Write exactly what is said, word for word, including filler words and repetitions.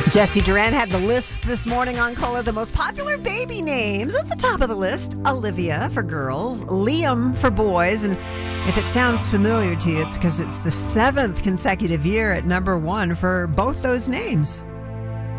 Jesse Duran had the list this morning on Cola. The most popular baby names at the top of the list: Olivia for girls, Liam for boys. And if it sounds familiar to you, it's because it's the seventh consecutive year at number one for both those names.